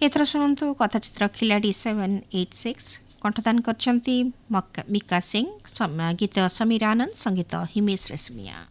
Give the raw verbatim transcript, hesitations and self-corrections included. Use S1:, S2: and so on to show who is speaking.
S1: एथर शुणु कथाचित्र खिलाड़ी seven eight six कंठदान कर मिका सिंह, गीत समीर आनंद, संगीत हिमेश रेशमिया।